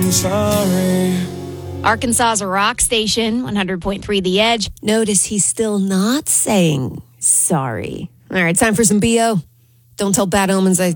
I'm sorry. Arkansas's a rock station, 100.3 The Edge. Notice he's still not saying sorry. All right, time for some BO. Don't tell Bad Omens I